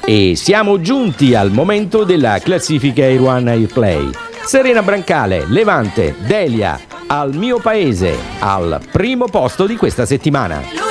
E siamo giunti al momento della classifica Air One Airplay. Serena Brancale, Levante, Delia, Al mio paese, al primo posto di questa settimana.